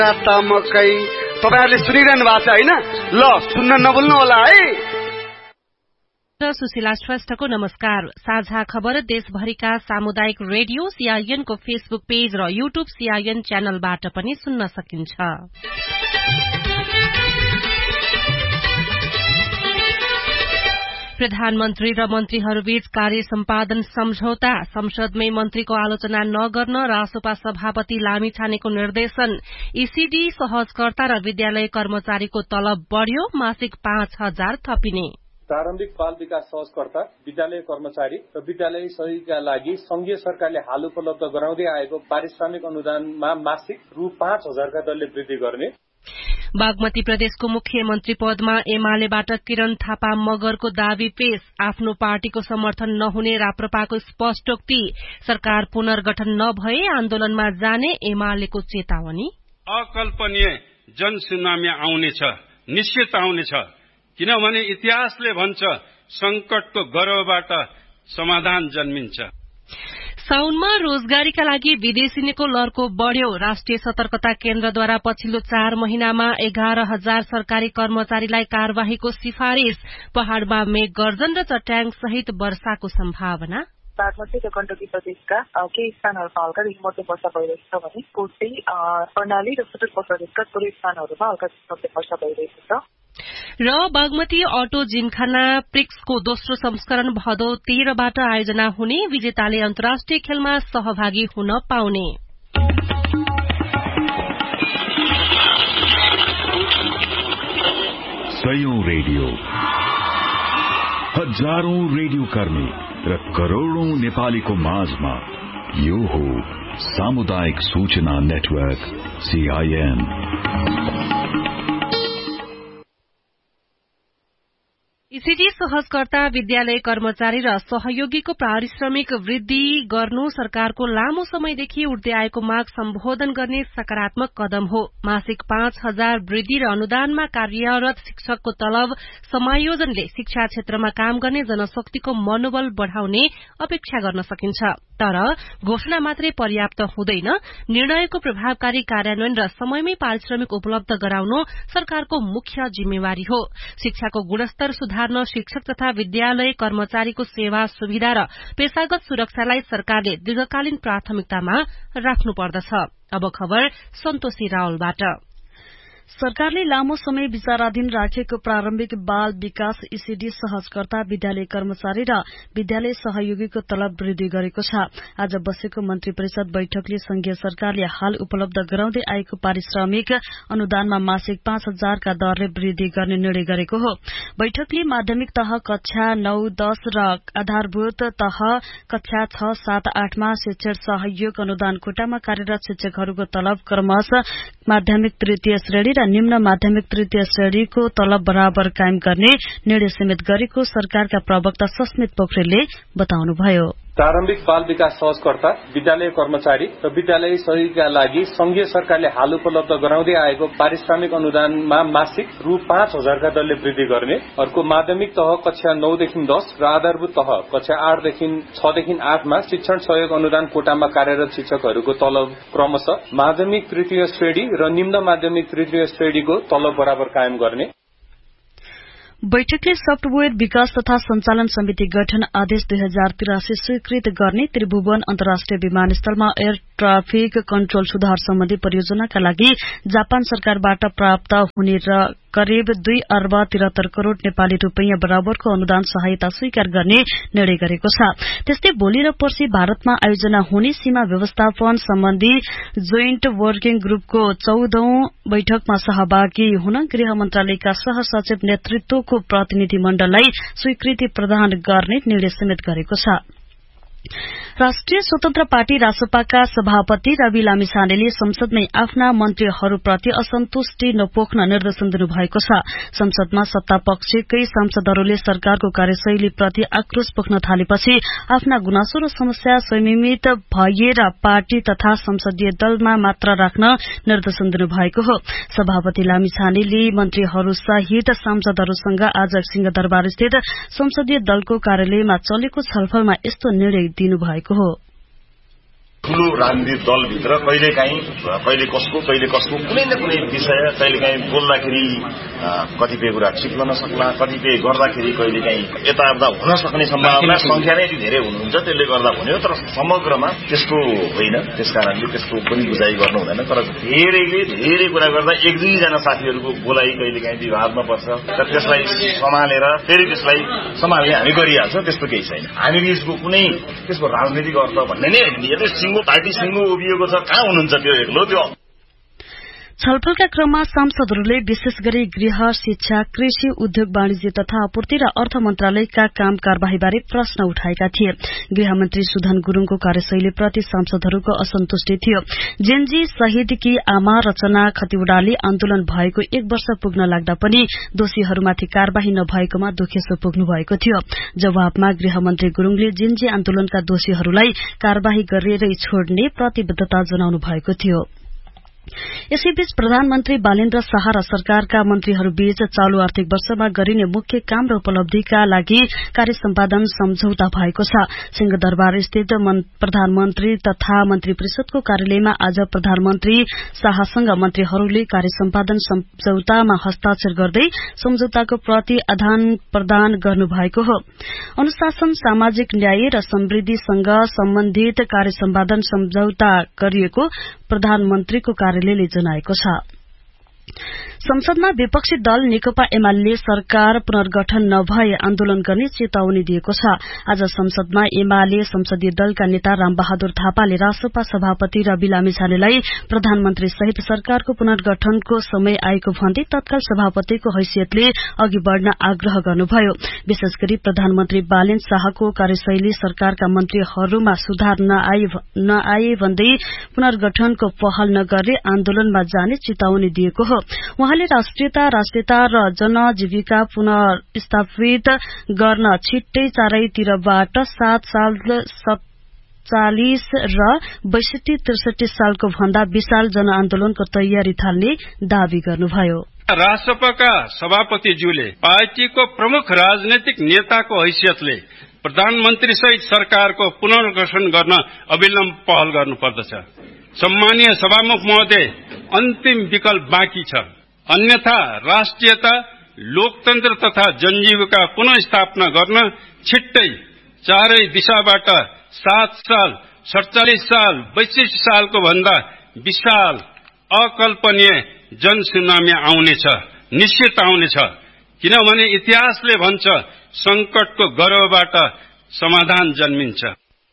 मकै तपाईहरुले सुनिरहनु भएको छ हैन? ल सुन्न नभुल्नु होला है। सुशीला श्रेष्ठको नमस्कार। साझा खबर देशभरिका सामुदायिक रेडियो सीआईएन को फेसबुक पेज र यूट्यूब सीआईएन च्यानलबाट पनि सुन्न सकिन्छ। प्रधानमन्त्री र मन्त्रीहरूबीच कार्य सम्पादन सम्झौता, संसदमै मन्त्रीको आलोचना नगर्न रासोपा सभापति लामिछानेको निर्देशन, ईसीडी सहजकर्ता र विद्यालय कर्मचारीको तलब बढ्यो, मासिक 5,000 थपिने। प्रारम्भिक बाल विकास सहजकर्ता, विद्यालय कर्मचारी र विद्यालय सहयोगीका लागि संघीय सरकारले हाल उपलब्ध गराउँदै आएको पारिश्रमिक अनुदानमा मासिक रु 5,000 का दरले वृद्धि गर्ने। बागमती प्रदेशको मुख्यमन्त्री पदमा एमालेबाट किरण थापा मगरको दावी पेश, आफ्नो पार्टीको समर्थन नहुने राप्रपाको स्पष्टोक्ति, सरकार पुनर्गठन नभए आन्दोलनमा जाने एमालेको चेतावनी। अकल्पनीय जनसुनामी आउनेछ, निश्चित आउनेछ, किनभने इतिहासले भन्छ संकटको गर्भबाट समाधान जन्मिन्छ। साउनमा रोजगारीका लागि विदेशिनीको लर्को बढ्यो, राष्ट्रिय सतर्कता केन्द्रद्वारा पछिल्लो 4 महिनामा 11,000 सरकारी कर्मचारीलाई कार्यवाहीको सिफारिश, पहाड़मा मेघ गर्जन र चट्याङ सहित वर्षाको सम्भावना। बागमती र गण्डकी प्रदेशका केही स्थानहरूमा हल्कादेखि मध्यम वर्षा भइरहेको छ भने कोशी, कर्णाली र सुदूरपश्चिम प्रदेशका थोरै स्थानहरूमा हल्कादेखि मध्यम वर्षा भइरहेको छ। र बागमती अटो जिमखाना प्रिक्सको दोस्रो संस्करण भदौ 13बाट आयोजना हुने, विजेताले अन्तर्राष्ट्रिय खेलमा सहभागी हुन पाउने। सयौं रेडियो, हजारौं रेडियो कर्मी र करोड़ौं नेपालीको माझमा यो हो सामुदायिक सूचना नेटवर्क सीआईएन। ईसीडी सहजकर्ता, विद्यालय कर्मचारी र सहयोगीको पारिश्रमिक वृद्धि गर्नु सरकारको लामो समयदेखि उठ्दै आएको माग सम्बोधन गर्ने सकारात्मक कदम हो। मासिक 5,000 वृद्धि र अनुदानमा कार्यरत शिक्षकको तलब समायोजनले शिक्षा क्षेत्रमा काम गर्ने जनशक्तिको मनोबल बढ़ाउने अपेक्षा गर्न सकिन्छ। तर घोषणा मात्रै पर्याप्त हुँदैन, निर्णयको प्रभावकारी कार्यान्वयन र समयमै पारिश्रमिक उपलब्ध गराउनु सरकारको मुख्य जिम्मेवारी हो। शिक्षाको गुणस्तर सुधार्न शिक्षक तथा विद्यालय कर्मचारीको सेवा सुविधा र पेशागत सुरक्षालाई सरकारले दीर्घकालीन प्राथमिकतामा राख्नुपर्दछ। अब खबर सन्तोषी रावलबाट। सरकारले लामो समय विचाराधीन राखेको प्रारम्भिक बाल विकास ईसीडी सहजकर्ता, विद्यालय कर्मचारी र विद्यालय सहयोगीको तलब वृद्धि गरेको छ। आज बसेको मन्त्री परिषद बैठकले संघीय सरकारले हाल उपलब्ध गराउँदै आएको पारिश्रमिक अनुदानमा मासिक 5,000 का दरले वृद्धि गर्ने निर्णय गरेको हो। बैठकले माध्यमिक तह कक्षा 9, 10 र आधारभूत तह कक्षा 6, 7, 8 मा शिक्षण सहयोग अनुदान कोटामा कार्यरत शिक्षकहरूको तलब क्रमशः माध्यमिक तृतीय श्रेणी र निम्न माध्यमिक तृतीय श्रेणीको तलब बराबर कायम गर्ने निर्णय समेत गरेको सरकारका प्रवक्ता सस्मित पोखरेलले बताउनुभयो। प्रारम्भिक बाल विकास सहजकर्ता, विद्यालय कर्मचारी र विद्यालय सहयोगीका लागि संघीय सरकारले हाल उपलब्ध गराउँदै आएको पारिश्रमिक अनुदानमा मासिक रु 5,000 का दरले वृद्धि गर्ने। अर्को माध्यमिक तह कक्षा 9 देखि 10 र आधारभूत तह कक्षा 8 देखि 6 देखि 8 मा शिक्षण सहयोग अनुदान कोटामा कार्यरत शिक्षकहरूको तलब क्रमशः माध्यमिक तृतीय श्रेणी र निम्न माध्यमिक तृतीय श्रेणीको तलब बराबर कायम गर्ने। बैठकले सफ्टवेयर विकास तथा संचालन समिति गठन आदेश 2083 स्वीकृत गर्ने, त्रिभुवन अन्तर्राष्ट्रिय विमानस्थलमा एयर ट्राफिक कन्ट्रोल सुधार सम्बन्धी परियोजनाका लागि जापान सरकारबाट प्राप्त हुने र करिब 2 अर्ब 73 करोड़ नेपाली रूपैयाँ बराबरको अनुदान सहायता स्वीकार गर्ने निर्णय गरेको छ। त्यस्तै भोलि र पर्सि भारतमा आयोजना हुने सीमा व्यवस्थापन सम्बन्धी जोइन्ट वर्किङ ग्रुपको 14औं बैठकमा सहभागी हुन गृह मन्त्रालयका सहसचिव नेतृत्वको प्रतिनिधि मण्डललाई स्वीकृति प्रदान गर्ने निर्णय समेत गरेको छ। राष्ट्रिय स्वतन्त्र पार्टी रासोपाका सभापति रवि लामिछानेले संसदमै आफ्ना मन्त्रीहरूप्रति असन्तुष्टि नपोख्न निर्देशन दिनुभएको छ। संसदमा सत्तापक्षकै सांसदहरूले सरकारको कार्यशैलीप्रति आक्रोश पोख्न थालेपछि आफ्ना गुनासो र समस्या संयमित भएर पार्टी तथा संसदीय दलमा मात्र राख्न निर्देशन दिनुभएको हो। सभापति लामिछानेले मन्त्रीहरूसहित सांसदहरूसँग आज सिंहदरबारस्थित संसदीय दलको कार्यालयमा चलेको छलफलमा यस्तो निर्णय दिनुभएको हो। ठूलो राजनीतिक दलभित्र कहिले कसको कुनै न कुनै विषय कहिलेकाहीँ बोल्दाखेरि कतिपय कुरा चिप्लन सक्ला, कतिपय गर्दाखेरि कहिलेकाहीँ यताउता हुन सक्ने सम्भावना संख्या नै धेरै हुनुहुन्छ। त्यसले गर्दा भन्यो, तर समग्रमा त्यस्तो होइन। त्यसकारणले त्यस्तो पनि बुझाइ गर्नु हुँदैन। तर धेरै कुरा गर्दा एक दुईजना साथीहरूको बोलाइ कहिलेकाहीँ विवादमा पर्छ र त्यसलाई सम्हालेर फेरि त्यसलाई सम्हाल्ने हामी गरिहाल्छौँ। त्यस्तो केही छैन। हामी बीचको कुनै त्यसको राजनीतिक अर्थ भन्ने नै होइन। पार्टी सिङ्गो उभिएको छ, कहाँ हुनुहुन्छ त्यो एक्लो त्यो। छलफलका क्रममा सांसदहरूले विशेष गरी गृह, शिक्षा, कृषि, उद्योग, वाणिज्य तथा आपूर्ति र अर्थ मन्त्रालयका काम कार्यवाहीबारे प्रश्न उठाएका थिए। गृहमन्त्री सुधन गुरूङको कार्यशैलीप्रति सांसदहरूको असन्तुष्टि थियो। जेनजी शहीदकी आमा रचना खतिवड़ाले आन्दोलन भएको 1 वर्ष पुग्न लाग्दा पनि दोषीहरूमाथि कार्यवाही नभएकोमा दुखेसो पुग्नु भएको थियो। जवाबमा गृहमन्त्री गुरूङले जेनजी आन्दोलनका दोषीहरूलाई कार्यवाही गरेरै छोड्ने प्रतिबद्धता जनाउनु भएको थियो। यसैबीच प्रधानमन्त्री बालेन्द्र शाह र सरकारका मन्त्रीहरूबीच चालू आर्थिक वर्षमा गरिने मुख्य काम र उपलब्धिका लागि कार्य सम्पादन सम्झौता भएको छ। सिंहदरबार स्थित प्रधानमन्त्री तथा मन्त्री परिषदको कार्यालयमा आज प्रधानमन्त्री शाहसँग मन्त्रीहरूले कार्य सम्पादन सम्झौतामा हस्ताक्षर गर्दै सम्झौताको प्रति आदान प्रदान गर्नुभएको हो। अनुशासन, सामाजिक न्याय र समृद्धिसँग सम्बन्धित कार्य सम्पादन सम्झौता गरिएको प्रधानमन्त्रीको कार्यालयले जनाएको छ। संसदमा विपक्षी दल नेकपा एमाले सरकार पुनर्गठन नभए आन्दोलन गर्ने चेतावनी दिएको छ। आज संसदमा एमाले संसदीय दलका नेता रामबहादुर थापाले रासपा सभापति रवि लामिछानेलाई प्रधानमन्त्री सहित सरकारको पुनर्गठनको समय आएको भन्दै तत्काल सभापतिको हैसियतले अघि बढ़न आग्रह गर्नुभयो। विशेष गरी प्रधानमन्त्री बालेन शाहको कार्यशैली सरकारका मन्त्रीहरूमा सुधार नआए भन्दै पुनर्गठनको पहल नगर्ने आन्दोलनमा जाने चेतावनी दिएको हो। उहाँले राष्ट्रियता र जनजीविका पुनर्स्थापित गर्न छिट्टै चारैतिरबाट 7 साल 47 र 62-63 सालको भन्दा विशाल जनआन्दोलनको तयारी थाल्ने दावी गर्नुभयो। रासपाका सभापतिज्यूले पार्टीको प्रमुख राजनैतिक नेताको हैसियतले प्रधानमन्त्री सहित सरकारको पुनर्गठन गर्न अविलम्ब पहल गर्नुपर्दछ। सम्मानीय सभामुख महोदय, अन्तिम विकल्प बाँकी छ। अन्यथा राष्ट्रियता, लोकतन्त्र तथा जनजीविका पुनःस्थापना गर्न छिट्टै चारै दिशाबाट 7 साल 47 साल 62 सालको भन्दा विशाल अकल्पनीय जनसुनामी आउनेछ, निश्चित आउनेछ। किनभने इतिहासले भन्छ संकटको गर्भबाट समाधान जन्मिन्छ।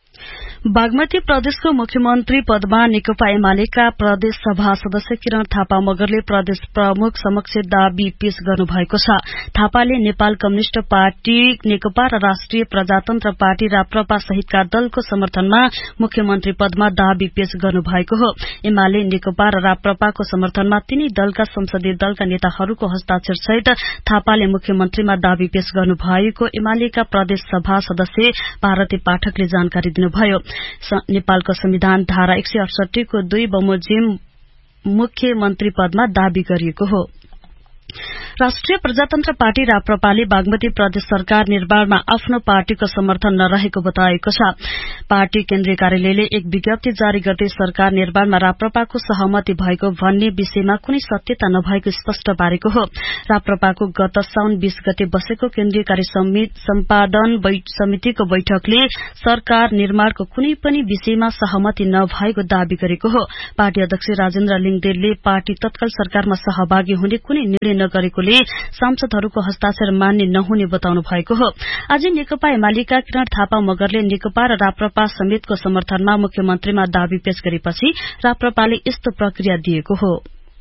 बागमती प्रदेशको मुख्यमन्त्री पदमा नेकपा एमालेका प्रदेश सभा सदस्य किरण थापा मगरले प्रदेश प्रमुख समक्ष दावी पेश गर्नुभएको छ। थापाले नेपाल कम्युनिष्ट पार्टी नेकपा र राष्ट्रिय प्रजातन्त्र पार्टी राप्रपा सहितका दलको समर्थनमा मुख्यमन्त्री पदमा दावी पेश गर्नुभएको हो। एमाले, नेकपा र राप्रपाको समर्थनमा तिनै दलका संसदीय दलका नेताहरूको हस्ताक्षर सहित थापाले मुख्यमन्त्रीमा दावी पेश गर्नुभएको एमालेका प्रदेश सभा सदस्य भारती पाठकले जानकारी दिनुभयो। नेपालको संविधान धारा 168 को 2 बमोजिम मुख्यमन्त्री पदमा दावी गरिएको हो। राष्ट्रिय प्रजातन्त्र पार्टी राप्रपाले बागमती प्रदेश सरकार निर्माणमा आफ्नो पार्टीको समर्थन नरहेको बताएको छ। पार्टी केन्द्रीय कार्यालयले एक विज्ञप्ति जारी गर्दै सरकार निर्माणमा राप्रपाको सहमति भएको भन्ने विषयमा कुनै सत्यता नभएको स्पष्ट पारेको हो। राप्रपाको गत साउन 20 गते बसेको केन्द्रीय कार्य सम्पादन समितिको बैठकले सरकार निर्माणको कुनै पनि विषयमा सहमति नभएको दावी गरेको हो। पार्टी अध्यक्ष राजेन्द्र लिङदेलले पार्टी तत्काल सरकारमा सहभागी हुने कुनै निर्णय नगरेकोले सांसदहरूको हस्ताक्षर मान्ने नहुने बताउनु भएको हो। आज नेकपा एमालेका किरण थापा मगरले नेकपा र राप्रपा समेतको समर्थनमा मुख्यमन्त्रीमा दावी पेश गरेपछि राप्रपाले यस्तो प्रक्रिया दिएको हो।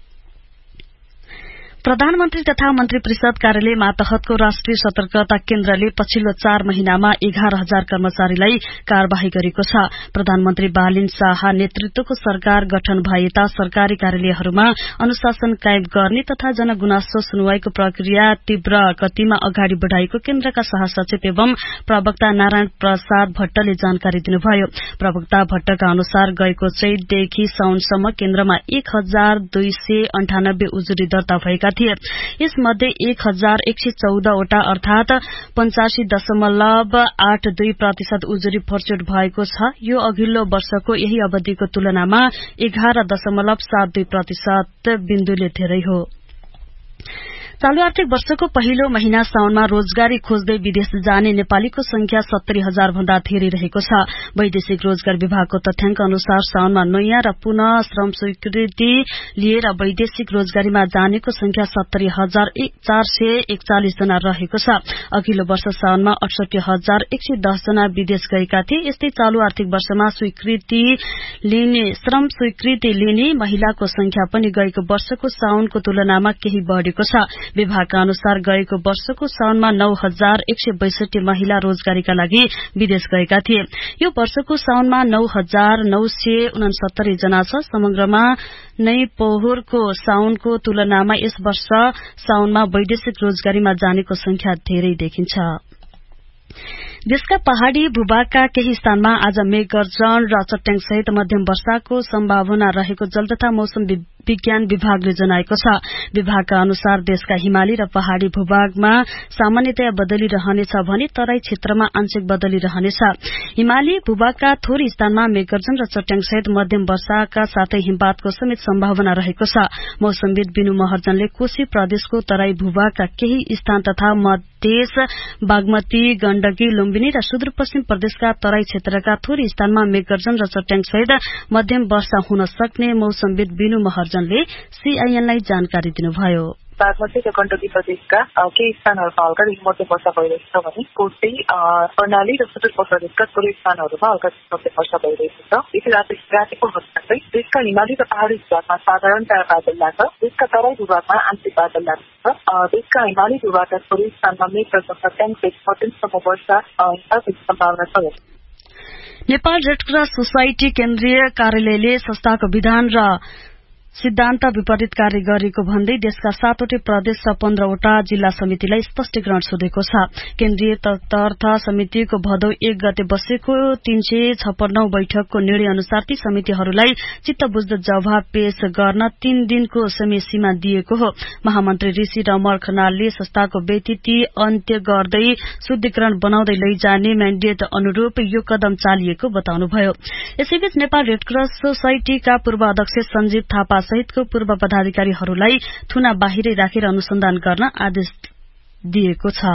प्रधानमन्त्री तथा मन्त्री परिषद कार्यालय मातहतको राष्ट्रिय सतर्कता केन्द्रले पछिल्लो 4 महिनामा 11,000 कर्मचारीलाई कार्यवाही गरेको छ। प्रधानमन्त्री बालिन शाह नेतृत्वको सरकार गठन भएता सरकारी कार्यालयहरूमा अनुशासन कायम गर्ने तथा जनगुनासो सुनवाईको प्रक्रिया तीव्र गतिमा अगाडि बढ़ाएको केन्द्रका सहसचिव एवं प्रवक्ता नारायण प्रसाद भट्टले जानकारी दिनुभयो। प्रवक्ता भट्टका अनुसार गएको चैतदेखि साउनसम्म केन्द्रमा 1,298 उजुरी दर्ता भएका थिए। यसमध्ये 1114 वटा अर्थात 85.82% उजुरी प्रचुर भएको छ। यो अघिल्लो वर्षको यही अवधिको तुलनामा 11.72% बिन्दुले धेरै हो। चालू आर्थिक वर्षको पहिलो महिना साउनमा रोजगारी खोज्दै विदेश जाने नेपालीको संख्या 70,000 भन्दा धेरै रहेको छ। वैदेशिक रोजगार विभागको तथ्याङ्क अनुसार साउनमा नयाँ र पुनः श्रम स्वीकृति लिएर वैदेशिक रोजगारीमा जानेको संख्या 70,441 जना रहेको छ। अघिल्लो वर्ष साउनमा 68,110 जना विदेश गएका थिए। यस्तै चालू आर्थिक वर्षमा श्रम स्वीकृति लिने महिलाको संख्या पनि गएको वर्षको साउनको तुलनामा केही बढ़ेको छ। विभागका अनुसार गएको वर्षको साउनमा 9,162 महिला रोजगारीका लागि विदेश गएका थिए। यो वर्षको साउनमा 9,969 जना छ। समग्रमा नै पोहोरको साउनको तुलनामा यस वर्ष साउनमा वैदेशिक रोजगारीमा जानेको संख्या धेरै देखिन्छ। देशका पहाड़ी भूभागका केही स्थानमा आज मेघगर्जन र चट्याङ सहित मध्यम वर्षाको सम्भावना रहेको जल तथा मौसम विज्ञान विभागले जनाएको छ। विभागका अनुसार देशका हिमाली र पहाड़ी भूभागमा सामान्यतया बदली रहनेछ भने तराई क्षेत्रमा आंशिक बदली रहनेछ। हिमाली भूभागका थोरै स्थानमा मेघगर्जन र चट्याङ सहित मध्यम वर्षाका साथै हिमपातको समेत सम्भावना रहेको छ। मौसमविद बिनु महर्जनले कोशी प्रदेशको तराई भूभागका केही स्थान तथा मधेस, बागमती, गण्डकी, लुम्बिनी र सुदूरपश्चिम प्रदेशका तराई क्षेत्रका थोरै स्थानमा मेघगर्जन र चट्याङ सहित मध्यम वर्षा हुन सक्ने मौसमविद बिनु महर्जनले सीआईएनलाई जानकारी दिनुभयो। बागमती र गण्डकी प्रदेशका केही स्थानहरूमा हल्का हिमोटे वर्षा भइरहेको छ भने कोशी, कर्णाली र सुदूरपश्चिमका थोरै स्थानहरूमा हल्का हिमोटे वर्षा भइरहेको छ। यति रातिको अवस्था चाहिँ देशका हिमाली र पहाड़ी भूभागमा साधारणतया बादल लाग्छ। देशका तराई भूभागमा आंशिक बादल लाग्छ। देशका हिमाली भूभागका थोरै स्थानमा मेघगर्जन चट्याङ सहित मध्यमसम्म वर्षा हिमपातको सम्भावना छ। नेपाल रेडक्रस सोसाइटी केन्द्रीय कार्यालयले संस्थाको विधान र सिद्धान्त विपरीत कार्य गरेको भन्दै देशका 7वटै प्रदेश र 15वटा जिल्ला समितिलाई स्पष्टीकरण सोधेको छ। केन्द्रीय तटस्थ समितिको भदौ 1 गते बसेको 356 बैठकको निर्णय अनुसार ती समितिहरूलाई चित्तबुझ्दो जवाब पेश गर्न 3 दिनको समय सीमा दिएको हो। महामन्त्री ऋषि रमण खनालले संस्थाको व्यतिथि अन्त्य गर्दै शुद्धिकरण बनाउँदै लैजाने म्याण्डेट अनुरूप यो कदम चालिएको बताउनुभयो। यसैबीच नेपाल रेडक्रस सोसाइटीका पूर्व अध्यक्ष सञ्जीव थापा सहितको पूर्व पदाधिकारीहरूलाई थुना बाहिरै राखेर अनुसन्धान गर्न आदेश दिएको छ।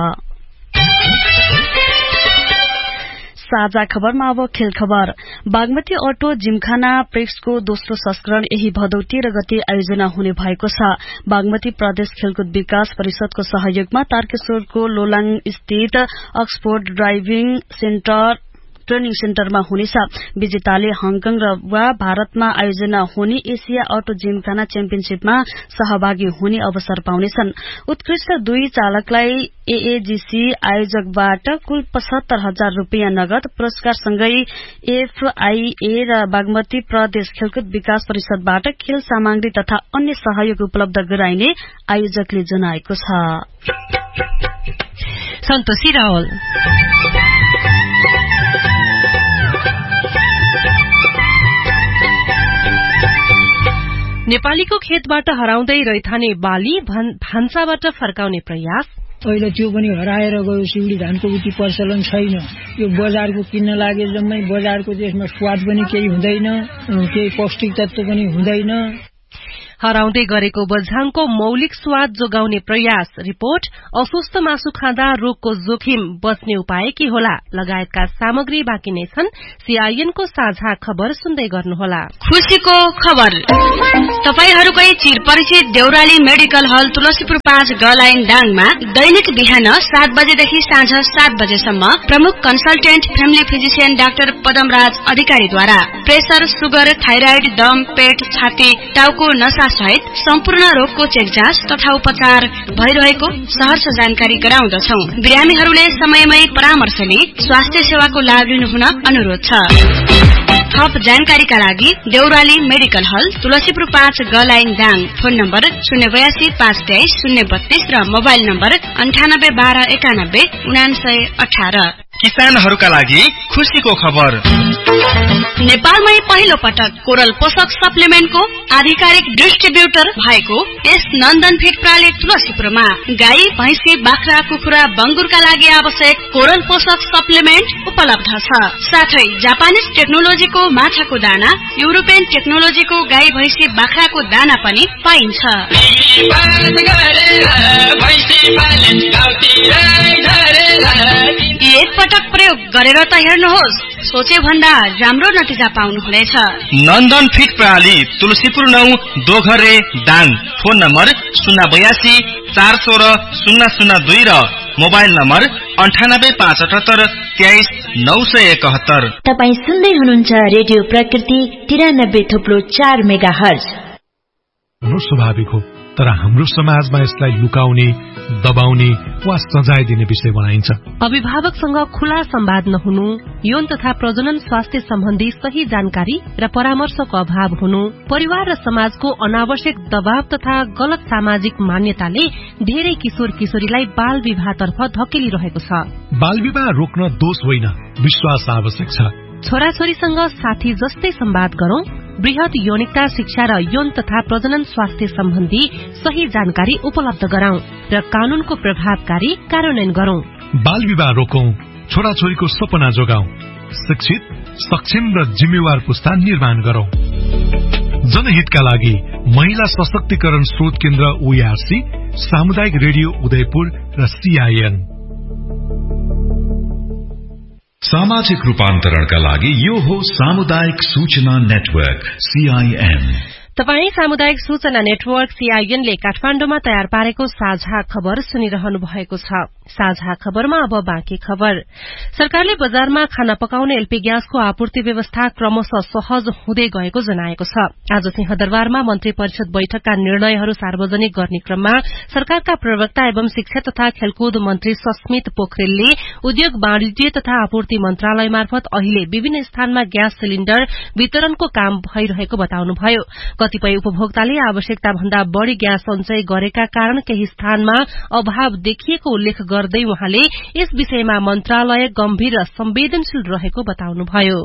साझा खबरमा अब खेल खबर। बागमती अटो जिमखाना प्रेक्सको दोस्रो संस्करण यही भदौ 13 गते आयोजना हुने भएको छ। बागमती प्रदेश खेलकुद विकास परिषदको सहयोगमा तारकेश्वरको लोलाङ स्थित अक्सफोर्ड ड्राइभिङ ट्रेनिङ सेन्टरमा हुनेछ। विजेताले हङकङ वा भारतमा आयोजना हुने एसिया अटो जिमखाना च्याम्पियनशीपमा सहभागी हुने अवसर पाउनेछन्। उत्कृष्ट 2 चालकलाई एएजीसी आयोजकबाट कुल 75,000 रूपियाँ नगद पुरस्कारसँगै एफआईए र बागमती प्रदेश खेलकुद विकास परिषदबाट खेल सामग्री तथा अन्य सहयोग उपलब्ध गराइने आयोजकले जनाएको छ। सन्तोषी रावल। नेपालीको खेतबाट हराउँदै रैथाने बाली भान्साबाट फर्काउने प्रयास। अहिले त्यो पनि हराएर गयो। सिउडी धानको उति प्रचलन छैन। यो बजारको किन्न लागे जम्मै बजारको त्यसमा स्वाद पनि केही हुँदैन, केही पौष्टिक तत्व पनि हुँदैन। हराउँदै गरेको बझाङको मौलिक स्वाद जोगाउने प्रयास। रिपोर्ट अस्वस्थ मासु खाँदा रोगको जोखिम बच्ने उपाय के होला लगायतका सामग्री बाँकी नै छन्। सीआईएनको साझा खबर सुन्दै गर्नुहोला। खुशीको खबर। तपाईहरूकै चिरपरिचित देउराली मेडिकल हल तुलसीपुर 5 गलाइन डाङमा दैनिक बिहान 7 बजेदेखि साँझ 7 बजेसम्म प्रमुख consultant family physician doctor Padamraj अधिकारीद्वारा प्रेसर, सुगर, थाइराइड, दम, पेट, छाती, टाउको, नसा सहित सम्पूर्ण रोगको चेक जाँच तथा उपचार भइरहेको सहर्ष जानकारी गराउँदछौ। बिरामीहरूले समयमै परामर्श लिई स्वास्थ्य सेवाको लाभ लिनुहुन अनुरोध छ। थप जानकारीका लागि देउराली मेडिकल हल तुलसीपुर 5 गलाइन दाङ। फोन नम्बर 082 523 032 र मोबाइल नम्बर 98 12 91 99 18। किसानहरूका लागि खुशीको खबर। नेपालमै पहिलो पटक कोरल पोषक सप्लिमेन्टको आधिकारिक डिस्ट्रिब्युटर भएको यस नन्दन फिड प्राली तुलसीपुरमा गाई, भैँसी, बाख्रा, कुखुरा, बङ्गुरका लागि आवश्यक कोरल पोषक सप्लिमेन्ट उपलब्ध छ। साथै जापानिज टेक्नोलोजीको माछाको दाना, युरोपियन टेक्नोलोजीको गाई, भैँसी, बाख्राको दाना पनि पाइन्छ। एक पटक प्रयोग गरेर त हेर्नुहोस्, सोचे भन्दा राम्रो नतिजा पाउनुहुनेछ। नन्दन फिड प्रणाली तुलसीपुर 9 दोघरे दाङ। फोन नम्बर 082 416 002 र मोबाइल नम्बर 98 578 23 971। तपाई सुन्दै हुनुहुन्छ रेडियो प्रकृति 93.4 मेगाहर्ज। स्वाभाविक हो, तर हाम्रो समाजमा यसलाई लुकाउने, दबाउने वा सजाय दिने विषय बनाइन्छ। अभिभावकसँग खुला संवाद नहुनु, यौन तथा प्रजनन स्वास्थ्य सम्बन्धी सही जानकारी र परामर्शको अभाव हुनु, परिवार र समाजको अनावश्यक दबाव तथा गलत सामाजिक मान्यताले धेरै किशोर किशोरीलाई बाल विवाहतर्फ धकेलिरहेको छ। बाल विवाह रोक्न दोष होइन, विश्वास आवश्यक छ। छोराछोरीसँग साथी जस्तै संवाद गरौं, बृहत यौनिकता शिक्षा र यौन तथा प्रजनन स्वास्थ्य सम्बन्धी सही जानकारी उपलब्ध गराउँ र कानूनको प्रभावकारी कार्यान्वयन गरौं। बाल विवाह रोकौं, छोराछोरीको सपना जोगाउँ, शिक्षित, सक्षम र जिम्मेवार पुस्ता निर्माण गरौं। जनहितका लागि महिला सशक्तिकरण स्रोत केन्द्र ओआरसी, सामुदायिक रेडियो उदयपुर र सीआईएन। सामाजिक रूपान्तरणका लागि यो हो सामुदायिक सूचना नेटवर्क सीआईएन। तपाई सामुदायिक सूचना नेटवर्क सीआईएन ले काठमाण्डुमा तयार पारेको साझा खबर सुनिरहनु भएको छ। साझा खबरमा अब बाँकी खबर। सरकारले बजारमा खाना पकाउने एलपी ग्यासको आपूर्ति व्यवस्था क्रमशः सहज हुँदै गएको जनाएको छ। आज सिंहदरबारमा मन्त्री परिषद बैठकका निर्णयहरू सार्वजनिक गर्ने क्रममा सरकारका प्रवक्ता एवं शिक्षा तथा खेलकुद मन्त्री सस्मित पोखरेलले उद्योग वाणिज्य तथा आपूर्ति मन्त्रालय मार्फत अहिले विभिन्न स्थानमा ग्यास सिलिण्डर वितरणको काम भइरहेको बताउनुभयो। कतिपय उपभोक्ताले आवश्यकता भन्दा बढ़ी ग्यास सञ्चय गरेका कारण केही स्थानमा अभाव देखिएको उल्लेख गर्दै उहाँले यस विषयमा मन्त्रालय गम्भीर र संवेदनशील रहेको बताउनुभयो।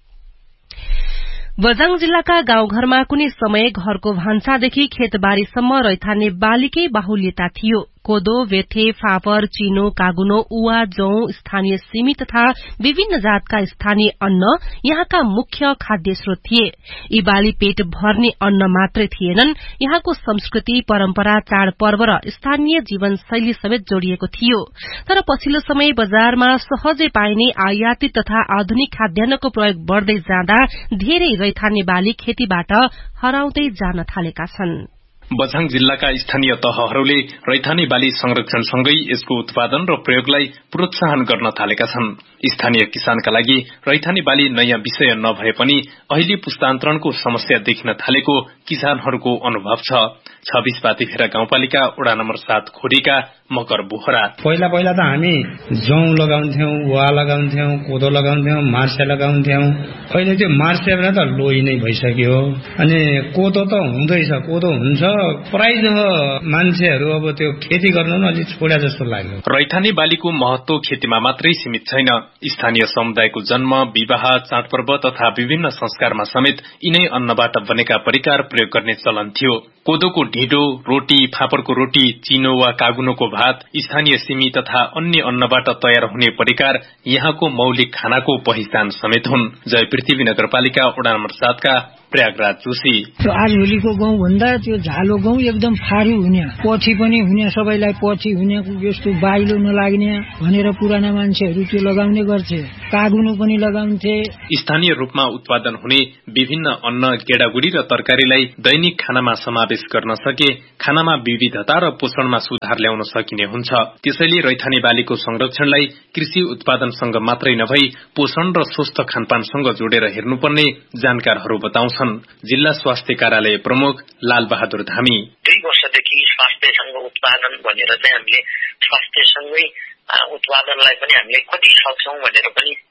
बझाङ जिल्लाका गाउँघरमा कुनै समय घरको भान्सादेखि खेतबारीसम्म रैथाने बालीकै बाहुल्यता थियो। कोदो, बेथे, फापर, चिनो, कागुनो, उवा, जौ, स्थानीय सिमी तथा विभिन्न जातका स्थानीय अन्न यहाँका मुख्य खाद्य स्रोत थिए। यी बाली पेट भर्ने अन्न मात्रै थिएनन्, यहाँको संस्कृति, परम्परा, चाडपर्व र स्थानीय जीवनशैली समेत जोडिएको थियो। तर पछिल्लो समय बजारमा सहजै पाइने आयातित तथा आधुनिक खाद्यान्नको प्रयोग बढ़दै जाँदा धेरै रैथाने बाली खेतीबाट हराउँदै जान थालेका छन्। बझाङ जिल्लाका स्थानीय तहहरूले रैथाने बाली संरक्षणसँगै यसको उत्पादन र प्रयोगलाई प्रोत्साहन गर्न थालेका छन्। स्थानीय किसानका लागि रैथाने बाली नयाँ विषय नभए पनि अहिले पुस्तान्तरणको समस्या देखिन थालेको किसानहरूको अनुभव छ। 26 पातिफेरा गाउँपालिका वडा नम्बर 7 खोरीका मकर बोहरा। पहिला त हामी जौ लगाउँथ्यौं, वा लगाउँथ्यौं, कोदो लगाउँथ्यौं, मार्से लगाउँथ्यौं। अहिले त्यो मार्सेबाट त लोही नै भइसक्यो। अनि कोदो त हुँदैछ, कोदो हुन्छ, प्राय मान्छेहरू अब त्यो खेती गर्नु न अलि छोड्या जस्तो लाग्यो। रैथाने बालीको महत्व खेतीमा मात्रै सीमित छैन। स्थानीय समुदायको जन्म, विवाह, चाडपर्व तथा विभिन्न संस्कारमा समेत यिनै अन्नबाट बनेका परिकार प्रयोग गर्ने चलन थियो। कोदोको ढिँडो, रोटी, फापरको रोटी, चिनो वा कागुनोको भात, स्थानीय सिमी तथा अन्य अन्नबाट तयार हुने परिकार यहाँको मौलिक खानाको पहिचान समेत हुन्। जय पृथ्वी नगरपालिका वडा नम्बर 7 का प्रयागराज जोशी। आजभोलिको गाउँ भन्दा त्यो झालो गाउँ एकदम फारू हुने, पछि पनि हुने, सबैलाई पछि हुने, यस्तो बाइलो नलाग्ने भनेर पुराना मान्छेहरू त्यो लगाउने गर्थे। कागुनो पनि लगाउँथे। स्थानीय रूपमा उत्पादन हुने विभिन्न अन्न, गेडागुडी र तरकारीलाई दैनिक खानामा समावेश गर्न सके खानामा विविधता र पोषणमा सुधार ल्याउन सकिने हुन्छ। त्यसैले रैथाने बालीको संरक्षणलाई कृषि उत्पादनसँग मात्रै नभई पोषण र स्वस्थ खानपानसँग जोडेर हेर्नुपर्ने जानकारहरू बताउँछन्। जिल्ला स्वास्थ्य कार्यालय प्रमुख लाल बहादुर धामी। 2 वर्षदेखि स्वास्थ्यसँग उत्पादन भनेर चाहिँ हामीले स्वास्थ्यसँगै उत्पादनलाई पनि हामीले कति सक्छौं भनेर पनि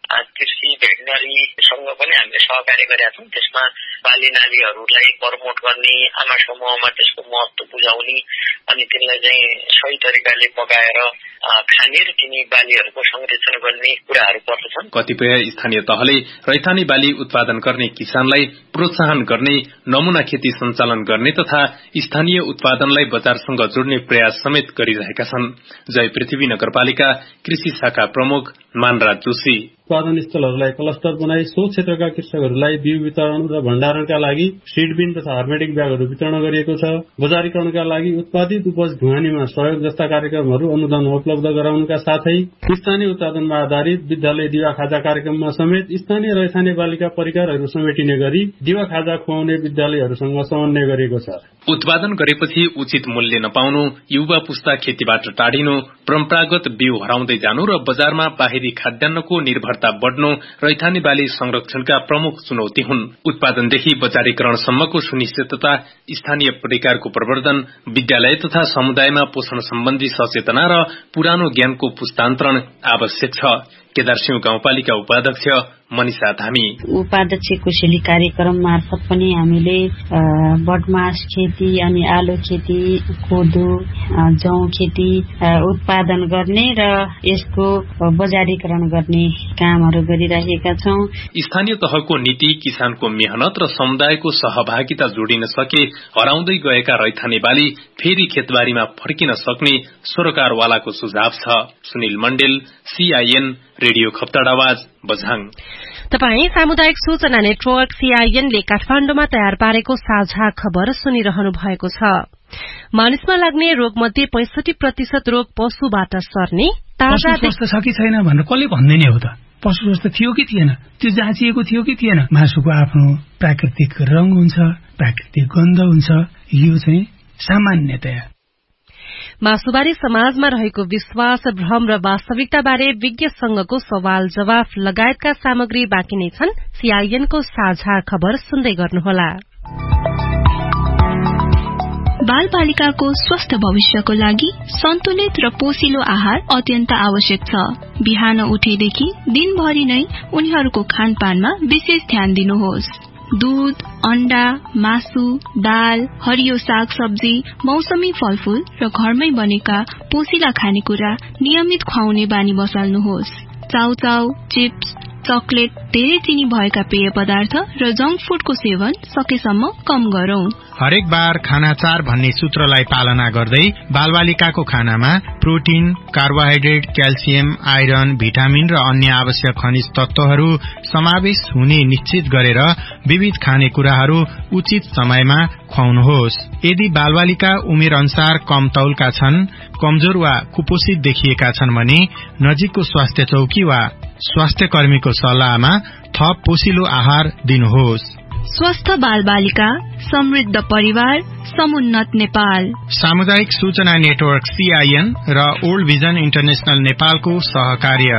कृषि भेटनरीसँग पनि हामीले सहकार्य गरेका छौँ। त्यसमा बाली नालीहरूलाई प्रमोट गर्ने, आमा समूहमा त्यसको महत्व बुझाउने अनि तिनलाई चाहिँ सही तरिकाले पकाएर खाने र तिनी बालीहरूको संरक्षण गर्ने कुराहरू पर्दछन्। कतिपय स्थानीय तहले रैथाने बाली उत्पादन गर्ने किसानलाई प्रोत्साहन गर्ने, नमूना खेती सञ्चालन गर्ने तथा स्थानीय उत्पादनलाई बजारसँग जोड्ने प्रयास समेत गरिरहेका छन्। जय पृथ्वी नगरपालिका कृषि शाखा प्रमुख मानराज जोशी उत्पादन स्थलहरूलाई क्लस्टर बनाई सो क्षेत्रका कृषकहरूलाई बिउ वितरण र भण्डारणका लागि सीड बिन तथा हर्मेटिक ब्यागहरू वितरण गरिएको छ। बजारीकरणका लागि उत्पादित उपज ढुवानीमा सहयोग जस्ता कार्यक्रमहरू अनुदान उपलब्ध गराउनुका साथै स्थानीय उत्पादनमा आधारित विद्यालय दिवा खाजा कार्यक्रममा समेत स्थानीय रैथाने बालिका परिकारहरू समेटिने गरी दिवा खाजा खुवाउने विद्यालयहरूसँग समन्वय गरिएको छ। उत्पादन गरेपछि उचित मूल्य नपाउनु, युवा पुस्ता खेतीबाट टाढिनु, परम्परागत बिउ हराउँदै जानु र बजारमा बाहिरी खाद्यान्नको निर्भरता बढ़नु रैथाने बाली संरक्षणका प्रमुख चुनौती हुन्। उत्पादनदेखि बजारीकरणसम्मको सुनिश्चितता, स्थानीय परिकारको प्रवर्धन, विद्यालय तथा समुदायमा पोषण सम्बन्धी सचेतना र पुरानो ज्ञानको पुस्तान्तरण आवश्यक छ। केदारसिंह गाउँपालिका उपाध्यक्ष मनिषा धामी उपाध्यक्ष कुशली कार्यक्रम मार्फत पनि हामीले बटमास खेती अनि आलु खेती, कोदो, जौ खेती उत्पादन गर्ने र यसको बजारीकरण गर्ने कामहरू गरिरहेका छौं। स्थानीय तहको नीति, किसानको मेहनत र समुदायको सहभागिता जोडिन सके हराउँदै गएका रैथाने बाली फेरि खेतबारीमा फर्किन सक्ने सरकारवालाको सुझाव छ। Sunil मण्डेल, CIN radio खप्तडावाज Bajhang. तपाई सामुदायिक सूचना नेटवर्क CIN ले काठमाण्डुमा तयार पारेको साझा खबर सुनिरहनु भएको छ। मानिसमा लाग्ने रोगमध्ये 65% रोग पशुबाट सर्ने ताजा स्वस्थ छ कि छैन भनेर कसले भन्दैन हो त। पशु स्वस्थ थियो कि थिएन, त्यो जाँचिएको थियो कि थिएन। मासुको आफ्नो प्राकृतिक रंग हुन्छ, प्राकृतिक गन्ध हुन्छ, यो चाहिँ सामान्यतया। मासुबारे समाजमा रहेको विश्वास, भ्रम र वास्तविकता बारे विज्ञसँगको सवाल जवाफ लगायतका सामग्री बाँकी नै छन्। CIN को साझा खबर सुन्दै गर्नुहोला। बाल बालिकाको स्वस्थ भविष्यको लागि सन्तुलित र पोषिलो आहार अत्यन्त आवश्यक छ। बिहान उठेदेखि दिनभरि नै उनीहरूको खानपानमा विशेष ध्यान दिनुहोस्। दूध, अण्डा, मासु, दाल, हरियो साग सब्जी, मौसमी फलफूल र घरमै बनेका पोषिला खानेकुरा नियमित खुवाउने बानी बसाल्नुहोस्। चाउचाउ, चिप्स, चकलेट, धेरै चिनी भएका पेय पदार्थ र जंक फूडको सेवन सकेसम्म कम गरौं। हरेक बार खाना 4 भन्ने सूत्रलाई पालना गर्दै बालबालिकाको खानामा protein, carbohydrate, calcium, iron, vitamin र अन्य आवश्यक खनिज तत्वहरू समावेश हुने निश्चित गरेर विविध खानेकुराहरू उचित समयमा खुवाउनुहोस्। यदि बालबालिका उमेर अनुसार कम तौलका छन्, कमजोर वा कुपोषित देखिएका छन् भने नजिकको स्वास्थ्य चौकी वा स्वास्थ्य कर्मीको सल्लाहमा थप पोषिलो आहार दिनुहोस्। स्वस्थ बाल बालिका, समृद्ध परिवार, समुन्नत नेपाल। सामुदायिक सूचना नेटवर्क CIN र ओल्ड भिजन इन्टरनेशनल नेपालको सहकार्य।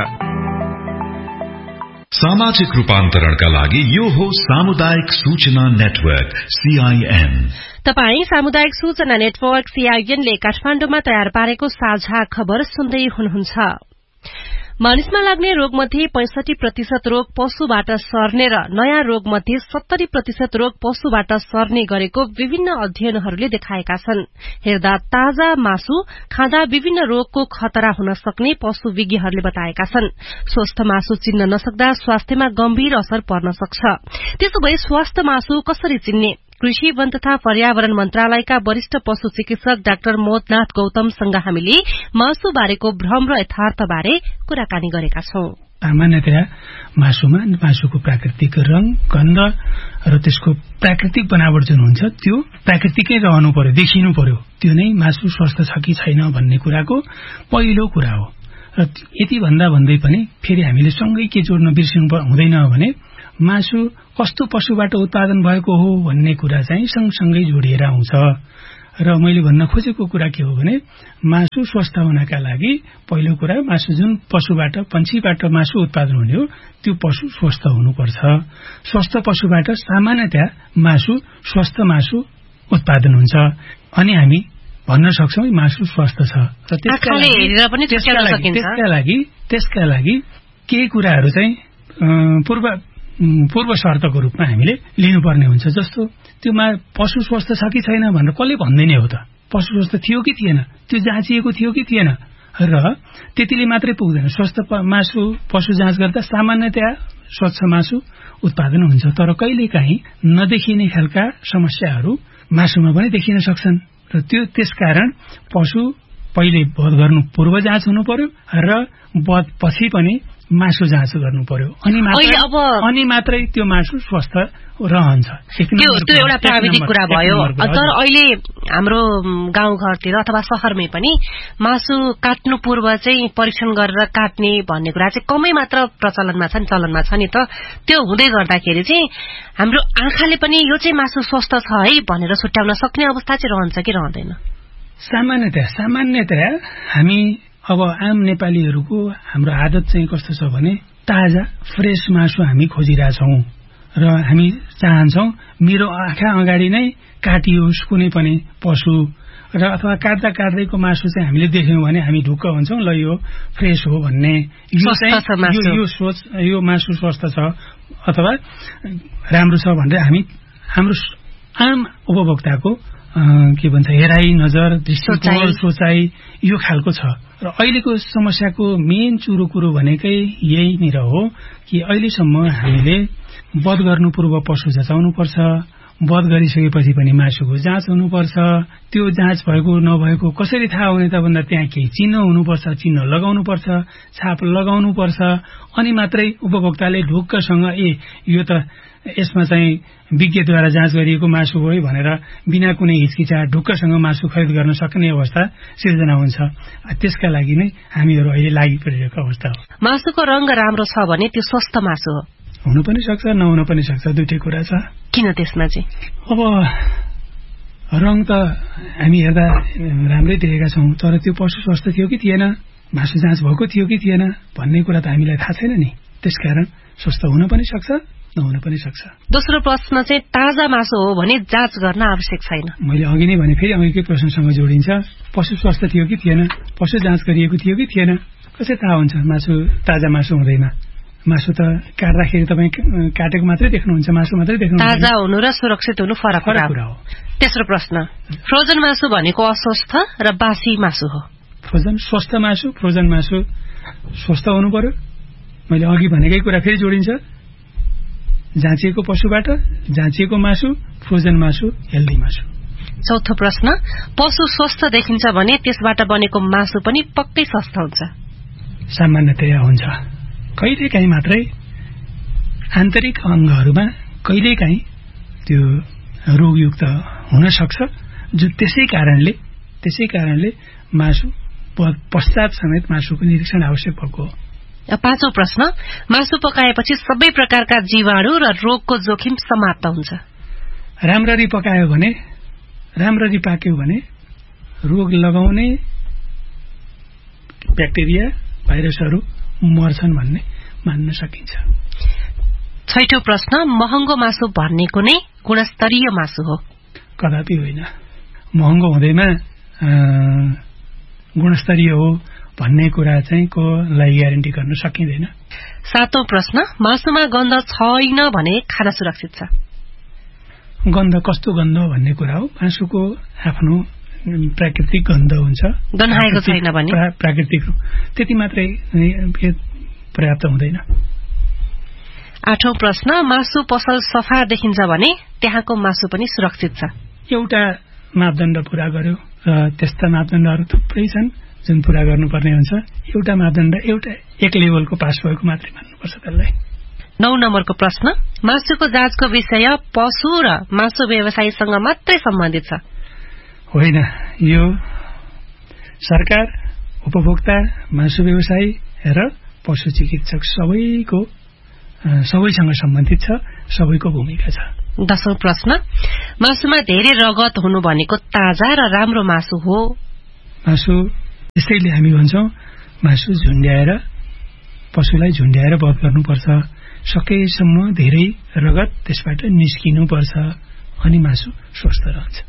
सामाजिक रूपान्तरणका लागि यो हो सामुदायिक सूचना नेटवर्क CIN। तपाई सामुदायिक सूचना नेटवर्क CIN ले काठमाण्डुमा तयार पारेको साझा खबर सुन्दै हुनुहुन्छ। मानिसमा लाग्ने रोगमध्ये 65% रोग पशुबाट सर्ने र नयाँ रोगमध्ये 70% रोग पशुबाट सर्ने गरेको विभिन्न अध्ययनहरूले देखाएका छन्। हेर्दा ताजा मासु खाँदा विभिन्न रोगको खतरा हुन सक्ने पशु विज्ञहरूले बताएका छन्। स्वस्थ मासु चिन्न नसक्दा स्वास्थ्यमा गम्भीर असर पर्न सक्छ। त्यसोभए स्वस्थ मासु कसरी चिन्ने? कृषि, वन तथा पर्यावरण मन्त्रालयका वरिष्ठ पशु चिकित्सक डाक्टर मोदनाथ गौतमसँग हामीले मासु बारेको भ्रम र यथार्थ बारे कुराकानी गरेका छौं। सामान्यतया मासुमा मासुको प्राकृतिक रंग, गन्ध र त्यसको प्राकृतिक बनावट जुन हुन्छ त्यो प्राकृतिकै रहनु पर्यो, देखिनु पर्यो। त्यो नै मासु स्वस्थ छ कि छैन भन्ने कुराको पहिलो कुरा हो। र यति भन्दा भन्दै पनि फेरि हामीले सँगै के जोड्न बिर्सिनु हुँदैन भने मासु कस्तो पशुबाट उत्पादन भएको हो भन्ने कुरा चाहिँ सँगसँगै जोडिएर आउँछ। र मैले भन्न खोजेको कुरा के हो भने मासु स्वस्थ हुनका लागि पहिलो कुरा मासु जुन पशुबाट, पन्छीबाट मासु उत्पादन हुने हो त्यो पशु स्वस्थ हुनुपर्छ। स्वस्थ पशुबाट सामान्यतया मासु स्वस्थ मासु उत्पादन हुन्छ अनि हामी भन्न सक्छौं मासु स्वस्थ छ। र त्यसका लागि केही कुराहरू चाहिँ पूर्व शर्तको रूपमा हामीले लिनुपर्ने हुन्छ। जस्तो त्यो पशु स्वस्थ छ कि छैन भनेर कसले भन्दैन हो त। पशु स्वस्थ थियो कि थिएन, त्यो जाँचिएको थियो कि थिएन, र त्यतिले मात्रै पुग्दैन। स्वस्थ मासु पशु जाँच गर्दा सामान्यतया स्वच्छ मासु उत्पादन हुन्छ, तर कहिलेकाहीँ नदेखिने खालका समस्याहरू मासुमा पनि देखिन सक्छन्, र त्यसकारण पशु पहिले वध गर्नु पूर्व जाँच हुनु पर्यो र वध पछि पनि मासु जाँच गर्नु पर्यो, अनि मात्रै त्यो मासु स्वस्थ रहन्छ। त्यो एउटा प्राविधिक कुरा भयो। तर अहिले हाम्रो गाउँघरतिर अथवा शहरमै पनि मासु काट्नु पूर्व चाहिँ परीक्षण गरेर काट्ने भन्ने कुरा चाहिँ कमै मात्र चलनमा छ नि त। त्यो हुँदै गर्दाखेरि चाहिँ हाम्रो आँखाले पनि यो चाहिँ मासु स्वस्थ छ है भनेर छुट्याउन सक्ने अवस्था चाहिँ रहन्छ कि रहँदैन? सामान्यतया हामी अब आम नेपालीहरूको हाम्रो आदत चाहिँ कस्तो छ भने ताजा फ्रेश मासु हामी खोजिरहेछौँ र हामी चाहन्छौँ मेरो आँखा अगाडि नै काटियोस् कुनै पनि पशु, र अथवा काट्दैको मासु चाहिँ हामीले देख्यौँ भने हामी ढुक्क हुन्छौँ, ल यो फ्रेस हो भन्ने, यो मासु स्वस्थ छ अथवा राम्रो छ भनेर हामी हाम्रो आम उपभोक्ताको के भन्छ हेराइ, नजर, दृष्टिकोण, सोचाइ यो खालको छ। र अहिलेको समस्याको मेन चुरो कुरो भनेकै यहीनिर हो कि अहिलेसम्म हामीले वध गर्नु पूर्व पशु जचाउनु पर्छ, वध गरिसकेपछि पनि मासुको जाँच हुनुपर्छ। त्यो जाँच भएको नभएको कसरी थाहा हुने त भन्दा त्यहाँ केही चिन्ह हुनुपर्छ, चिन्ह लगाउनु पर्छ, छाप लगाउनु पर्छ, अनि मात्रै उपभोक्ताले ढुक्कसँग यो त यसमा चाहिँ विज्ञद्वारा जाँच गरिएको मासु हो है भनेर बिना कुनै हिचकिचाहट ढुक्कसँग मासु खरिद गर्न सक्ने अवस्था सिर्जना हुन्छ। त्यसका लागि नै हामीहरू अहिले लागि परिरहेको अवस्था हो। मासुको रंग राम्रो छ भने त्यो स्वस्थ मासु हो, हुनु पनि सक्छ नहुन पनि सक्छ, दुईटै कुरा छ। किन त्यसमा चाहिँ अब रंग त हामी हेर्दा राम्रै देखेका छौं, तर त्यो पशु स्वस्थ थियो कि थिएन, मासु जाँच भएको थियो कि थिएन भन्ने कुरा त हामीलाई थाहा छैन नि। त्यसकारण स्वस्थ हुन पनि सक्छ नहुन पनि सक्छ। दोस्रो प्रश्न चाहिँ ताजा मासु हो भने जाँच गर्न आवश्यक छैन। मैले अघि नै भने फेरि अघिकै प्रश्नसँग जोडिन्छ, पशु स्वस्थ थियो कि थिएन, पशु जाँच गरिएको थियो कि थिएन, कसरी थाहा हुन्छ मासु ताजा मासु हुँदैन? मासु त काट्दाखेरि तपाईँ काटेको मात्रै देख्नुहुन्छ, मासु मात्रै देख्नुहुन्छ। ताजा हुनु र सुरक्षित हुनु फरक कुरा हो। तेस्रो प्रश्न, फ्रोजन मासु भनेको अस्वस्थ र बासी मासु हो। स्वस्थ मासु, फ्रोजन मासु स्वस्थ हुनु पर्यो। मैले अघि भनेकै कुरा फेरि जोडिन्छ, जाँचिएको पशुबाट जाँचिएको मासु, फ्रोजन मासु, हेल्दी मासु। चौथो प्रश्न, पशु स्वस्थ देखिन्छ भने त्यसबाट बनेको मासु पनि पक्कै स्वस्थ हुन्छ? सामान्यतया हुन्छ। कहिलेकाहीँ मात्रै आन्तरिक अंगहरूमा कहिलेकाहीँ त्यो रोगयुक्त हुन सक्छ, जो त्यसै कारणले मासु पश्चात समेत मासुको निरीक्षण आवश्यक भएको हो। पाँचौं प्रश्न, मासु पकाएपछि सबै प्रकारका जीवाणु र रोगको जोखिम समाप्त हुन्छ? राम्ररी पकायो भने, राम्ररी पाक्यो भने रोग लगाउने ब्याक्टेरिया भाइरसहरू मर्छन् भन्ने मान्न सकिन्छ। छैठौं प्रश्न, महँगो मासु भनेको नै गुणस्तरीय मासु हो? कदापि होइन। महँगो हुँदैमा गुणस्तरीय हो भन्ने कुरा चाहिँ को लाई ग्यारेन्टी गर्न सकिँदैन। सातौं प्रश्न, मासुमा गन्ध छैन भने खाना सुरक्षित छ? गन्ध कस्तो गन्ध भन्ने कुरा हो, मासुको आफ्नो प्राकृतिक गन्ध हुन्छ, गन्हाएको छैन भने प्राकृतिक त्यति मात्रै पर्याप्त हुँदैन। आठौं प्रश्न, मासु पसल सफा देखिन्छ भने त्यहाँको मासु पनि सुरक्षित छ? एउटा मापदण्ड पूरा गर्यो र त्यस्ता मापदण्डहरू थुप्रै छन् जुन पूरा गर्नुपर्ने हुन्छ। एउटा मापदण्ड एक लेभलको पास भएको मात्रै मान्नुपर्छ त्यसलाई। 9 नम्बरको प्रश्न, मासुको जाँचको विषय पशु र मासु व्यवसायीसँग मात्रै सम्बन्धित छ? होइन, यो सरकार, उपभोक्ता, मासु व्यवसायी र पशु चिकित्सक सबैसँग सम्बन्धित छ, सबैको भूमिका छ। 10औं प्रश्न, मासुमा धेरै रगत हुनु भनेको ताजा र राम्रो मासु हो? मासु त्यसैले हामी भन्छौं मासु झुन्ड्याएर, पशुलाई झुन्ड्याएर वध गर्नुपर्छ, सकेसम्म धेरै रगत त्यसबाट निस्किनुपर्छ, अनि मासु स्वस्थ रहन्छ।